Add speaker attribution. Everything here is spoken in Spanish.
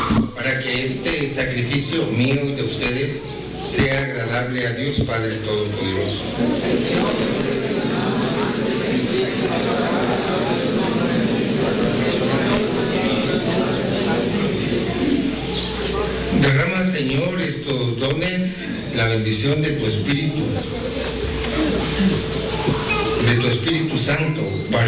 Speaker 1: para que este sacrificio mío y de ustedes sea agradable a Dios Padre Todopoderoso. Derrama, Señor, estos dones, la bendición de tu Espíritu Santo, para